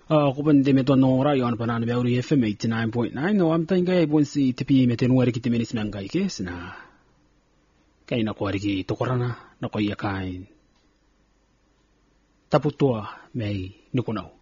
Kupende metonora yon panana beuri FM 89.9 no am tanga ibonsi tipi metenuari kiti menis nangai kes na kay na kuarigi tokorana na koya kain taputua may nukunaw